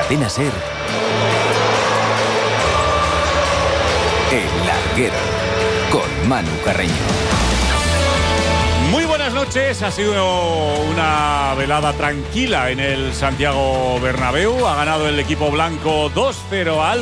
Cadena SER, El Larguero, con Manu Carreño. Muy buenas noches, ha sido una velada tranquila en el Santiago Bernabéu, ha ganado el equipo blanco 2-0 al